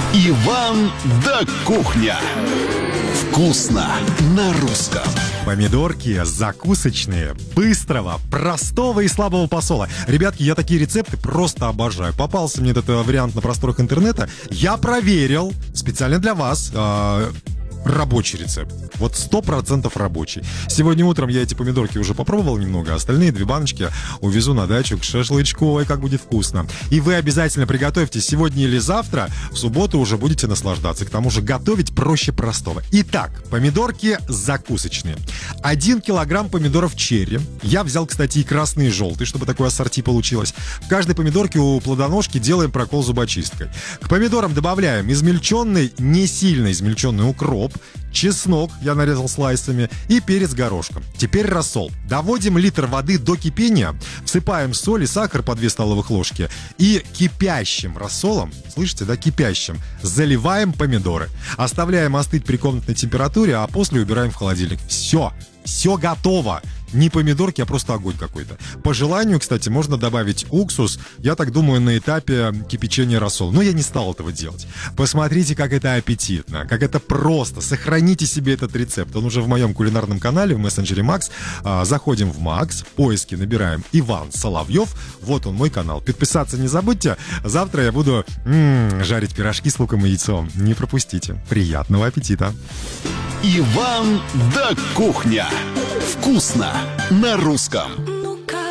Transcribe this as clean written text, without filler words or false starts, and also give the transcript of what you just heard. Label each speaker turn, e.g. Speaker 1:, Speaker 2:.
Speaker 1: Иван да кухня. Вкусно на русском.
Speaker 2: Помидорки закусочные, быстрого, простого и слабого посола. Ребятки, я такие рецепты просто обожаю. Попался мне этот вариант на просторах интернета. Я проверил специально для вас. Рабочий рецепт. Вот 100% рабочий. Сегодня утром я эти помидорки уже попробовал немного. Остальные 2 баночки увезу на дачу к шашлычку. Ой, как будет вкусно. И вы обязательно приготовьте сегодня или завтра. В субботу уже будете наслаждаться. К тому же готовить проще простого. Итак, помидорки закусочные. 1 килограмм помидоров черри. Я взял, кстати, и красный, и желтый, чтобы такое ассорти получилось. В каждой помидорке у плодоножки делаем прокол зубочисткой. К помидорам добавляем измельченный, не сильно измельченный укроп, чеснок, я нарезал слайсами, и перец горошком. Теперь рассол. Доводим литр воды до кипения, всыпаем соль и сахар по 2 столовых ложки и кипящим рассолом, слышите, да, кипящим, заливаем помидоры. Оставляем остыть при комнатной температуре, а после убираем в холодильник. Все готово. Не помидорки, а просто огонь какой-то. По желанию, кстати, можно добавить уксус, я так думаю, на этапе кипячения рассола. Но я не стал этого делать. Посмотрите, как это аппетитно, как это просто. Сохраните себе этот рецепт. Он уже в моем кулинарном канале в мессенджере Макс. Заходим в Макс, в поиске набираем Иван Соловьев. Вот он, мой канал. Подписаться не забудьте. Завтра я буду жарить пирожки с луком и яйцом. Не пропустите. Приятного аппетита.
Speaker 1: Иван да кухня. Вкусно на русском.